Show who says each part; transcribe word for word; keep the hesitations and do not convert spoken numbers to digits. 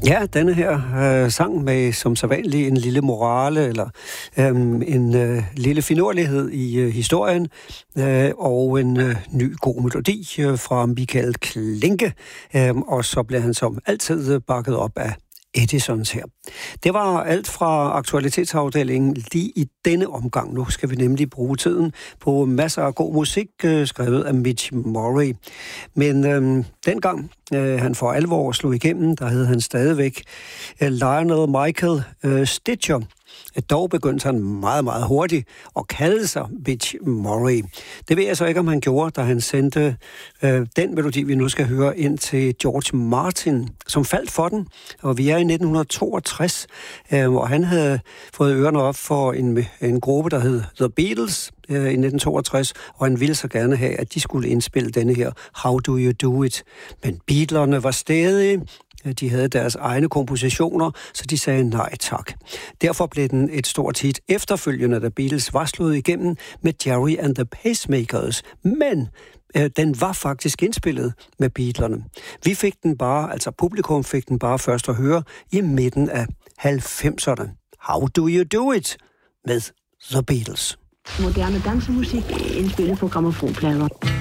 Speaker 1: Ja, denne her øh, sang med som sædvanlig en lille morale eller øh, en øh, lille finurlighed i øh, historien øh, og en øh, ny god melodi øh, fra Michael Klinke, øh, og så bliver han som altid bakket op af Edisons her. Det var alt fra aktualitetsafdelingen lige i denne omgang. Nu skal vi nemlig bruge tiden på masser af god musik, øh, skrevet af Mitch Murray. Men øh, dengang øh, han for alvor slog igennem, der hed han stadigvæk øh, Lionel Michael øh, Stitcher. Dog begyndte han meget, meget hurtigt at kalde sig Mitch Murray. Det ved jeg så ikke, om han gjorde, da han sendte øh, den melodi, vi nu skal høre, ind til George Martin, som faldt for den. Og vi er i nitten toogtres, øh, hvor han havde fået ørerne op for en, en gruppe, der hed The Beatles øh, i nitten toogtres, og han ville så gerne have, at de skulle indspille denne her How Do You Do It. Men Beatlerne var stadig... De havde deres egne kompositioner, så de sagde nej tak. Derfor blev den et stort hit efterfølgende, da Beatles var slået igennem med Jerry and the Pacemakers. Men øh, den var faktisk indspillet med Beatlerne. Vi fik den bare, altså publikum fik den bare først at høre i midten af halvfemserne. How Do You Do It? Med The Beatles.
Speaker 2: Moderne dansemusik indspillet på grammofonplader.